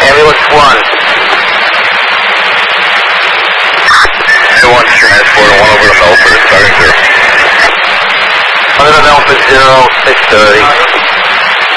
Ambulance 1. Everyone's transport, 1 over to Milford, starting 0. 1 to Milford 0, 630.